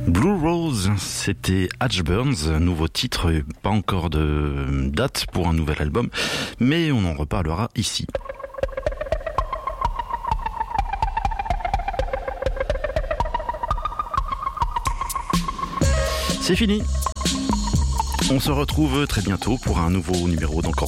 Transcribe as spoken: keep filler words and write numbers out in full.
Blue Rose, c'était Hatch Burns, nouveau titre, pas encore de date pour un nouvel album, mais on en reparlera ici. C'est fini. On se retrouve très bientôt pour un nouveau numéro d'Encore